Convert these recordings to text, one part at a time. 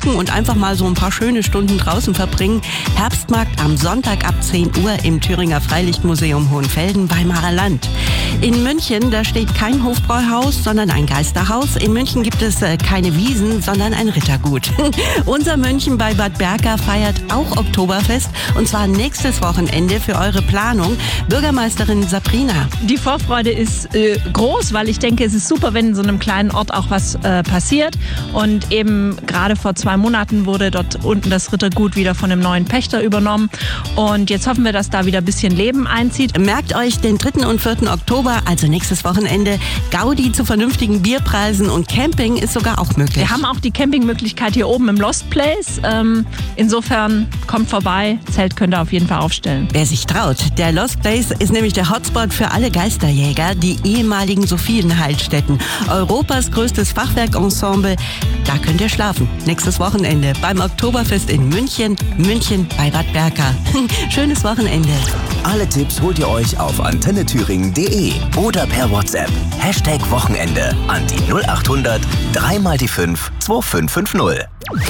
gucken und einfach mal so ein paar schöne Stunden draußen verbringen. Herbstmarkt am Sonntag ab 10 Uhr im Thüringer Freilichtmuseum Hohenfelden, Weimarer Land. In München, da steht kein Hofbräuhaus, sondern ein Geisterhaus. In München gibt es keine Wiesen, sondern ein Rittergut. Unser München bei Bad Berka feiert auch Oktoberfest und zwar nächstes Wochenende für eure Planung. Bürgermeisterin Sabrina. Die Vorfreude ist groß, weil ich denke, es ist super, wenn in so einem kleinen Ort auch was passiert. Und eben gerade vor 2 Monaten wurde dort unten das Rittergut wieder von einem neuen Pächter übernommen. Und jetzt hoffen wir, dass da wieder ein bisschen Leben einzieht. Merkt euch den 3. und 4. Oktober, also nächstes Wochenende, Gaudi zu vernünftigen Bierpreisen und Camping ist sogar auch möglich. Wir haben auch die Campingmöglichkeit hier oben im Lost Place. Insofern kommt vorbei, Zelt könnt ihr auf jeden Fall aufstellen. Wer sich traut, der Lost Place ist nämlich der Hotspot für alle Geisterjäger, die ehemaligen Sophienheilstätten. Europas größtes Fachwerkensemble, da könnt ihr schlafen. Nächstes Wochenende beim Oktoberfest in München bei Bad Berka. Schönes Wochenende. Alle Tipps holt ihr euch auf antennethüringen.de oder per WhatsApp. #Wochenende an die 0800 3x5 2550.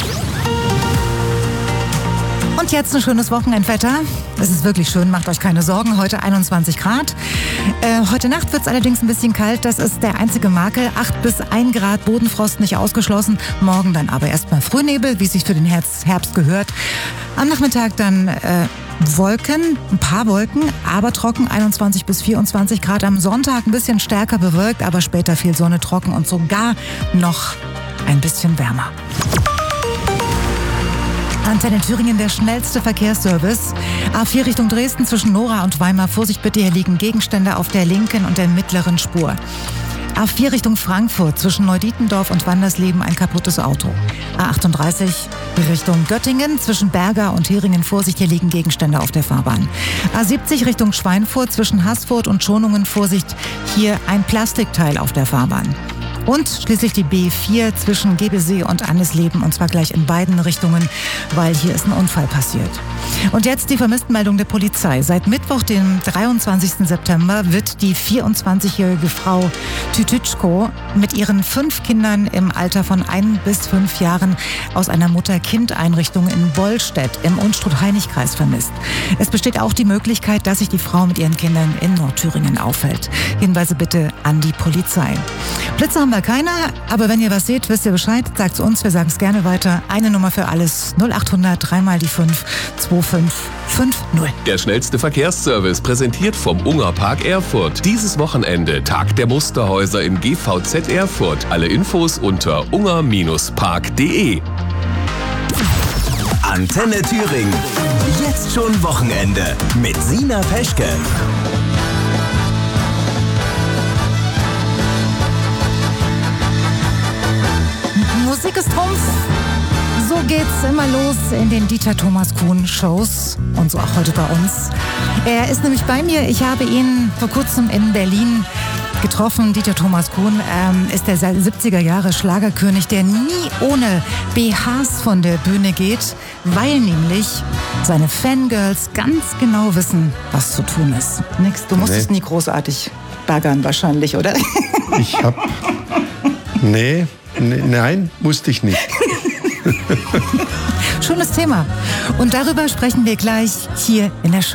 Und jetzt ein schönes Wochenendwetter. Es ist wirklich schön, macht euch keine Sorgen. Heute 21 Grad. Heute Nacht wird es allerdings ein bisschen kalt. Das ist der einzige Makel. 8 bis 1 Grad Bodenfrost nicht ausgeschlossen. Morgen dann aber erstmal Frühnebel, wie sich für den Herbst gehört. Am Nachmittag dann Wolken, ein paar Wolken, aber trocken, 21 bis 24 Grad. Am Sonntag ein bisschen stärker bewölkt, aber später viel Sonne, trocken und sogar noch ein bisschen wärmer. Antenne Thüringen, der schnellste Verkehrsservice. A4 Richtung Dresden zwischen Nora und Weimar. Vorsicht bitte, hier liegen Gegenstände auf der linken und der mittleren Spur. A4 Richtung Frankfurt zwischen Neudietendorf und Wandersleben ein kaputtes Auto. A38 Richtung Göttingen zwischen Berga und Heringen. Vorsicht, hier liegen Gegenstände auf der Fahrbahn. A70 Richtung Schweinfurt zwischen Haßfurt und Schonungen. Vorsicht, hier ein Plastikteil auf der Fahrbahn. Und schließlich die B4 zwischen Gebesee und Annesleben, und zwar gleich in beiden Richtungen, weil hier ist ein Unfall passiert. Und jetzt die Vermisstenmeldung der Polizei. Seit Mittwoch, dem 23. September, wird die 24-jährige Frau Tütütschko mit ihren 5 Kindern im Alter von 1 bis 5 Jahren aus einer Mutter-Kind-Einrichtung in Bollstedt im Unstrut-Hainich-Kreis vermisst. Es besteht auch die Möglichkeit, dass sich die Frau mit ihren Kindern in Nordthüringen aufhält. Hinweise bitte an die Polizei. Blitze haben wir keiner, aber wenn ihr was seht, wisst ihr Bescheid, sagt's uns, wir sagen es gerne weiter. Eine Nummer für alles, 0800 3x5 2550. Der schnellste Verkehrsservice, präsentiert vom Ungerpark Erfurt. Dieses Wochenende Tag der Musterhäuser im GVZ Erfurt. Alle Infos unter unger-park.de. Antenne Thüringen. Jetzt schon Wochenende mit Sina Peschke. Musik ist Trumpf. So geht's immer los in den Dieter Thomas Kuhn Shows und so auch heute bei uns. Er ist nämlich bei mir. Ich habe ihn vor kurzem in Berlin getroffen. Dieter Thomas Kuhn ist der 70er Jahre Schlagerkönig, der nie ohne BHs von der Bühne geht, weil nämlich seine Fangirls ganz genau wissen, was zu tun ist. Nix, du musstest nie großartig baggern wahrscheinlich, oder? Nein, musste ich nicht. Schönes Thema. Und darüber sprechen wir gleich hier in der Show.